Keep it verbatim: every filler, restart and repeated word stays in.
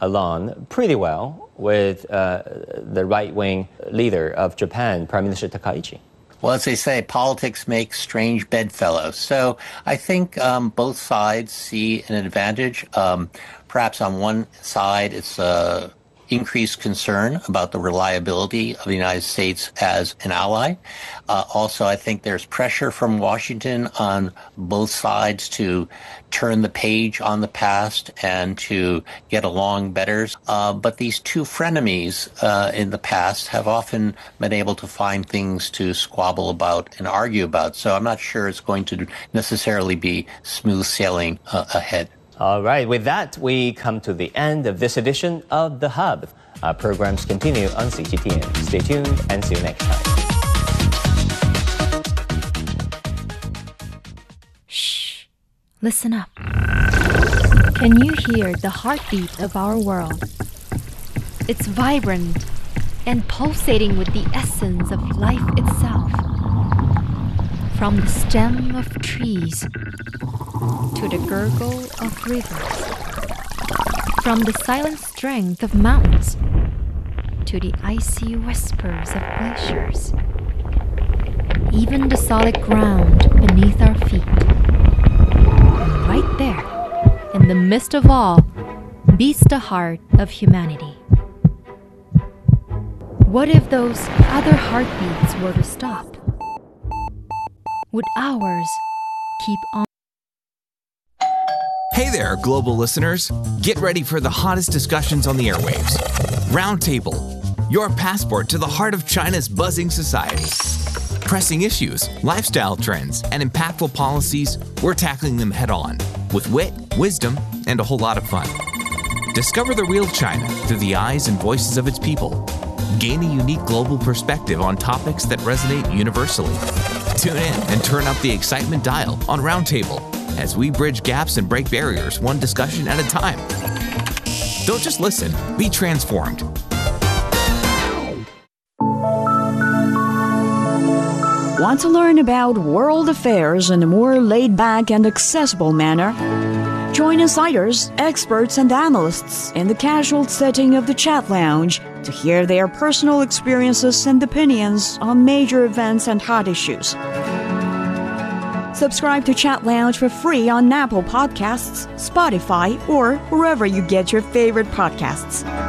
along pretty well with uh, the right-wing leader of Japan, Prime Minister Takaichi. Well, as they say, politics makes strange bedfellows. So I think um, both sides see an advantage. Um, perhaps on one side, it's uh, increased concern about the reliability of the United States as an ally. Uh, also, I think there's pressure from Washington on both sides to turn the page on the past and to get along better. Uh, but these two frenemies uh, in the past have often been able to find things to squabble about and argue about. So I'm not sure it's going to necessarily be smooth sailing uh, ahead. All right. With that, we come to the end of this edition of The Hub. Our programs continue on C G T N. Stay tuned and see you next time. Shh. Listen up. Can you hear the heartbeat of our world? It's vibrant and pulsating with the essence of life itself. From the stem of trees to the gurgle of rivers, from the silent strength of mountains to the icy whispers of glaciers, even the solid ground beneath our feet. And right there, in the midst of all, beats the heart of humanity. What if those other heartbeats were to stop? Would ours keep on? Hey there, global listeners. Get ready for the hottest discussions on the airwaves. Roundtable, your passport to the heart of China's buzzing society. Pressing issues, lifestyle trends, and impactful policies, we're tackling them head on with wit, wisdom, and a whole lot of fun. Discover the real China through the eyes and voices of its people. Gain a unique global perspective on topics that resonate universally. Tune in and turn up the excitement dial on Roundtable as we bridge gaps and break barriers one discussion at a time. Don't just listen, be transformed. Want to learn about world affairs in a more laid-back and accessible manner? Join insiders, experts, and analysts in the casual setting of the Chat Lounge to hear their personal experiences and opinions on major events and hot issues. Subscribe to Chat Lounge for free on Apple Podcasts, Spotify, or wherever you get your favorite podcasts.